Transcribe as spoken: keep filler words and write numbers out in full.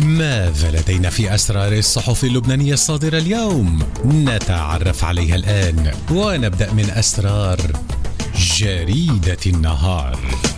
ماذا لدينا في أسرار الصحف اللبنانية الصادرة اليوم؟ نتعرف عليها الآن، ونبدأ من أسرار جريدة النهار.